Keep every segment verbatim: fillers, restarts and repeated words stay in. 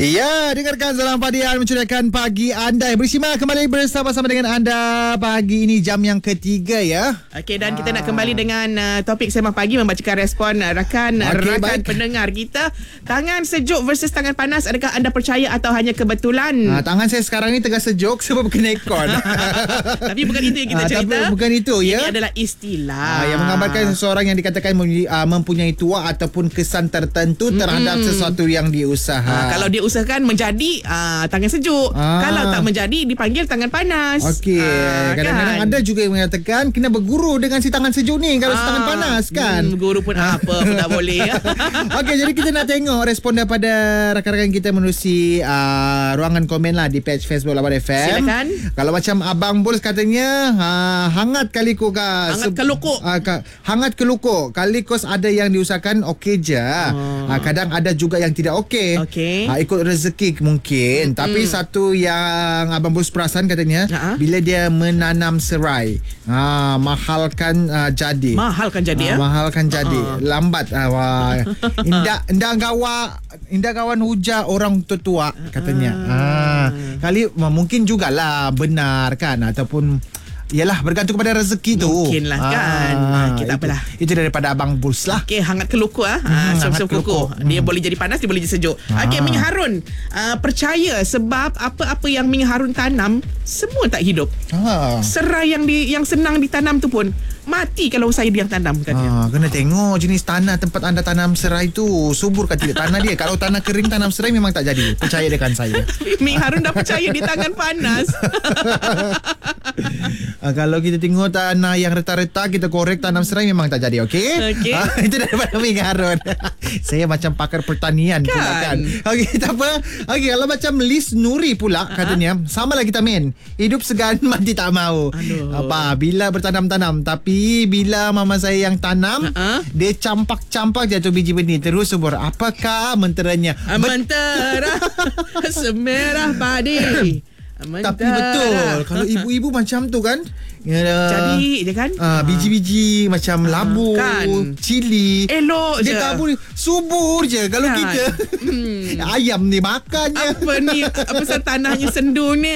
Ya, dengarkan Salam Padian mencuriakan pagi anda. Bersimak kembali bersama-sama dengan anda pagi ini, jam yang ketiga ya. Okey, dan kita nak kembali dengan uh, topik Sembang Pagi, membacakan respon uh, rakan Okey, rakan baik. pendengar kita. Tangan sejuk versus tangan panas, adakah anda percaya atau hanya kebetulan? Ha, tangan saya sekarang ni tengah sejuk sebab kena aircon. Tapi bukan itu yang kita Ah, cerita. tapi bukan itu ya. Ini adalah istilah Ah, yang menggambarkan seseorang yang dikatakan mempunyai, uh, mempunyai tuah ataupun kesan tertentu terhadap sesuatu yang diusaha. Ah, kalau dia usahakan menjadi ah, tangan sejuk. Ah. Kalau tak menjadi, dipanggil tangan panas. Okey, Ah, kadang-kadang kan? ada juga yang mengatakan kena berguru dengan si tangan sejuk ni kalau si tangan Ah, panas kan. hmm, Guru pun apa pun tak boleh. Okey, jadi kita nak tengok respon daripada rakan-rakan kita menerusi uh, ruangan komen lah di page Facebook Lawan F M. Silakan. Kalau macam Abang Bulls katanya, uh, hangat kali ko ka. Hangat kelukuk. Uh, ka, hangat kelukuk. Kali kos ada yang diusahakan okey je. Oh. Uh, kadang ada juga yang tidak okey. Okey. Uh, ikut rezeki mungkin. Mm-mm. Tapi satu yang Abang Bulls perasan katanya, Ha-ha. bila dia menanam serai, uh, mahalkan uh, jadi. Mahal kan jadi Ah, ya? mahalkan jadi. Ah. Lambat ah, wah. Indah indah gawa indah kawan huja orang tua katanya. Ah. Kali mungkin jugalah benar kan, ataupun yalah bergantung pada rezeki tu. Mungkinlah kan. Ah, okay, tak itu, apalah. Itu daripada Abang Bulls lah. Okey, hangat kelukuk ah. Hmm, Hmm, hangat Som-som kuku. kelukuk. Dia Hmm. boleh jadi panas, dia boleh jadi sejuk. Ah. Okey, Minyak Harun. Uh, percaya sebab apa-apa yang Minyak Harun tanam semua tak hidup. Ha. Serai yang di yang senang ditanam tu pun mati kalau saya yang tanam katanya. Ah, kena tengok jenis tanah tempat anda tanam serai tu subur ke tidak tanah dia. Kalau tanah kering tanam serai memang tak jadi. Percaya dengan saya. Minyak Harun dah percaya di tangan panas. Ah, kalau kita tengok tanah yang retak-retak, kita korek tanam serai memang tak jadi, okey? Okey. Ah, itu daripada Minyak Harun. Saya macam pakar pertanian kan? pula kan. Okey, tak apa. Okey, kalau macam Liz Nuri pula uh-huh. katanya, sama lah kita main. Hidup segan mati tak mau. Aduh. Apa? Bila bertanam-tanam, tapi bila mama saya yang tanam, Uh-huh. dia campak-campak jatuh biji benih terus subur. Apakah menteranya? Ah, Mentera semerah padi. Mentera. Tapi betul, kalau ibu-ibu macam tu kan, ya, Jadi je kan? Ah, biji-biji macam Ah, labu, kan. cili. Elok je. Dia tak boleh subur je. Kalau Kan. kita Hmm. ayam ni makan je. Apa ni? Apa pasal tanahnya sendu ni?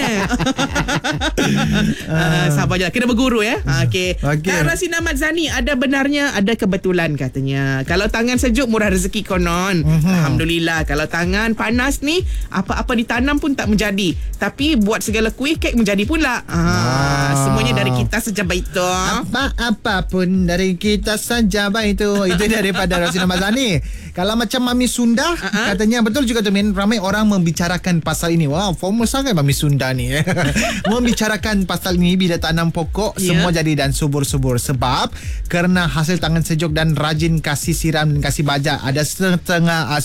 uh, sabar je lah. Kena berguru ya. Uh, Okey. Okey. Kak Rasina Madzani, ada benarnya ada kebetulan katanya. Kalau tangan sejuk murah rezeki konon. Mhm. Alhamdulillah. Kalau tangan panas ni apa-apa ditanam pun tak menjadi. Tapi buat segala kuih kek menjadi pula. Ah, Ah. Semuanya dari kita saja baik tu. Apa-apa pun dari kita saja baik itu. Itu daripada Rasina Mazani. Kalau macam Mami Sunda, Uh-huh. katanya betul juga tu Min, ramai orang membicarakan pasal ini. Wow, formal sangat Mami Sunda ni. Membicarakan pasal ini bila tanam pokok Ya. semua jadi dan subur-subur. Sebab kerana hasil tangan sejuk dan rajin kasih siram dan kasih baja. Ada setengah